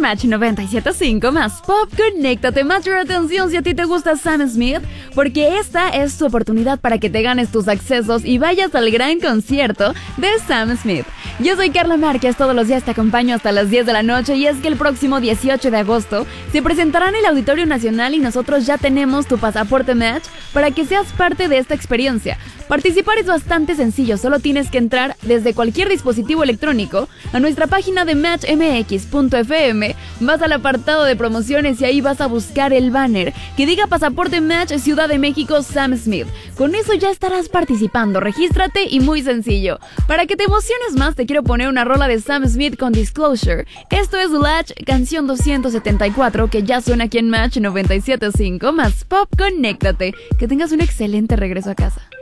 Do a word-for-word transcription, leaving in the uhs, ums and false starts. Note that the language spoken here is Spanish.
Match noventa y siete punto cinco más Pop, conéctate. Mayor atención si a ti te gusta Sam Smith, porque esta es tu oportunidad para que te ganes tus accesos y vayas al gran concierto de Sam Smith. Yo soy Carla Márquez, todos los días te acompaño hasta las diez de la noche y es que el próximo dieciocho de agosto se presentará en el Auditorio Nacional y nosotros ya tenemos tu pasaporte Match para que seas parte de esta experiencia. Participar es bastante sencillo, solo tienes que entrar desde cualquier dispositivo electrónico a nuestra página de match m x punto f m, vas al apartado de promociones y ahí vas a buscar el banner que diga Pasaporte Match Ciudad de México Sam Smith. Con eso ya estarás participando, regístrate y muy sencillo. Para que te emociones más te quiero poner una rola de Sam Smith con Disclosure. Esto es Latch, canción doscientos setenta y cuatro, que ya suena aquí en Match noventa y siete punto cinco más Pop, conéctate. Que tengas un excelente regreso a casa.